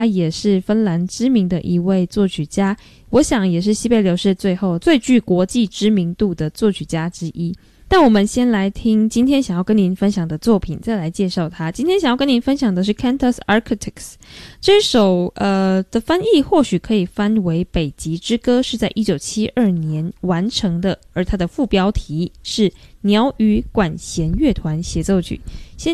他也是芬兰知名的一位作曲家，我想也是西贝流士最后最具国际知名度的作曲家之一。但我们先来听今天想要跟您分享的作品，再来介绍它。今天想要跟您分享的是 Cantus Arcticus， 这首的翻译或许可以翻为北极之歌，是在1972年完成的，而它的副标题是鸟语管弦乐团协奏曲。